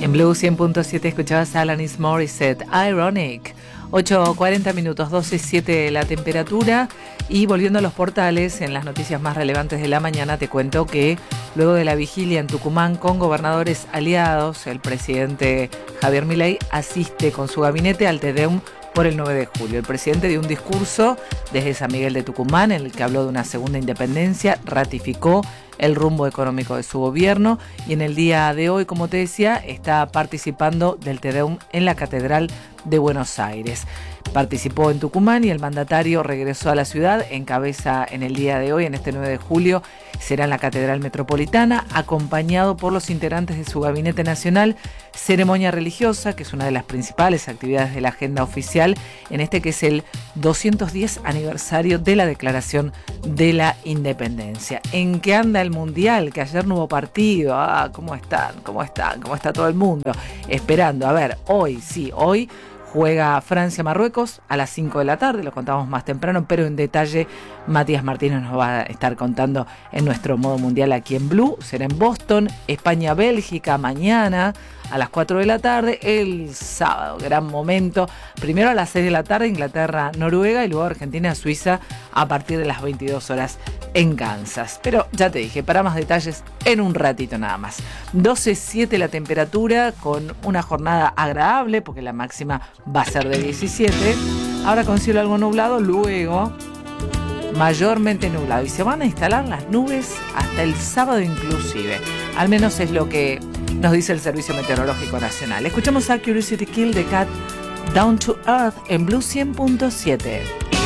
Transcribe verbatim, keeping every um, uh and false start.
En Blue cien punto siete escuchabas a Alanis Morissette, Ironic. ocho cuarenta minutos, doce siete la temperatura. Y volviendo a los portales, en las noticias más relevantes de la mañana te cuento que luego de la vigilia en Tucumán con gobernadores aliados, el presidente Javier Milei asiste con su gabinete al Te Deum por el nueve de julio. El presidente dio un discurso desde San Miguel de Tucumán en el que habló de una segunda independencia, ratificó el rumbo económico de su gobierno y en el día de hoy, como te decía, está participando del Te Deum en la Catedral de Buenos Aires. Participó en Tucumán y el mandatario regresó a la ciudad, encabeza en el día de hoy, en este nueve de julio, será en la Catedral Metropolitana, acompañado por los integrantes de su gabinete nacional, ceremonia religiosa, que es una de las principales actividades de la agenda oficial, en este que es el doscientos diez aniversario de la Declaración de la Independencia. ¿En qué anda el Mundial? Que ayer no hubo partido. Ah, ¿cómo están? ¿Cómo están? ¿Cómo está todo el mundo? Esperando. A ver, hoy, sí, hoy juega Francia-Marruecos a las cinco de la tarde, lo contamos más temprano, pero en detalle Matías Martínez nos va a estar contando en nuestro modo mundial aquí en Blue. Será en Boston, España-Bélgica mañana a las cuatro de la tarde, el sábado, gran momento. Primero a las seis de la tarde, Inglaterra-Noruega y luego Argentina-Suiza a partir de las veintidós horas en Kansas. Pero ya te dije, para más detalles en un ratito nada más. doce siete la temperatura con una jornada agradable porque la máxima va a ser de diecisiete. Ahora con cielo algo nublado, luego mayormente nublado y se van a instalar las nubes hasta el sábado inclusive. Al menos es lo que nos dice el Servicio Meteorológico Nacional. Escuchamos a Curiosity Kill de Cat, Down to Earth en Blue cien punto siete.